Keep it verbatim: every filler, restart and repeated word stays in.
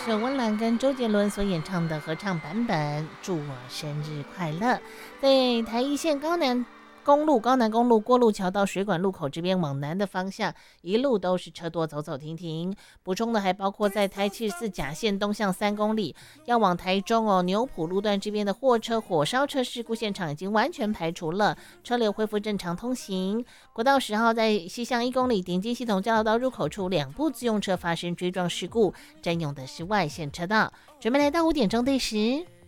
是温岚跟周杰伦所演唱的合唱版本，祝我生日快乐。在台一线高南公路高南公路过路桥到水管路口这边往南的方向，一路都是车多，走走停停。补充的还包括在台七十四甲线东向三公里，要往台中哦牛埔路段这边的货车火烧车事故现场已经完全排除了，车流恢复正常通行。国道十号在西向一公里顶尖系统交流道入口处，两部自用车发生追撞事故，占用的是外线车道。准备来到五点钟对时。